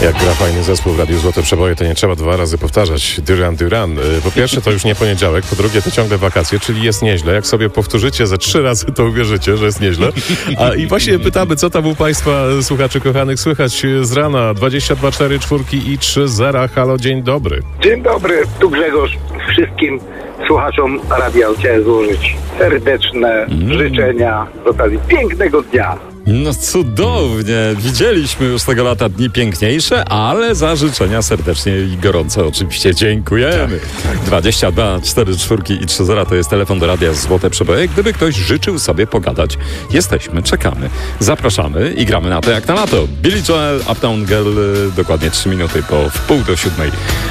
Jak gra fajny zespół w Radiu Złote Przeboje, to nie trzeba 2 razy powtarzać. Duran Duran. Po pierwsze, to już nie poniedziałek, po drugie, to ciągle wakacje, czyli jest nieźle. Jak sobie powtórzycie ze 3 razy, to uwierzycie, że jest nieźle. I właśnie pytamy, co tam u Państwa, słuchaczy kochanych, słychać z rana. 22 4 4 i 3 0. Halo, dzień dobry. Dzień dobry, tu Grzegorz. Wszystkim słuchaczom radia chciałem złożyć serdeczne życzenia z okazji pięknego dnia. No cudownie. Widzieliśmy już tego lata dni piękniejsze, ale za życzenia serdecznie i gorąco oczywiście dziękujemy. 22 4 4 i 3 0 to jest telefon do Radia Złote Przeboje. Gdyby ktoś życzył sobie pogadać, jesteśmy, czekamy. Zapraszamy i gramy na to jak na lato. Billy Joel, Uptown Girl, dokładnie 3 minuty po 6:30.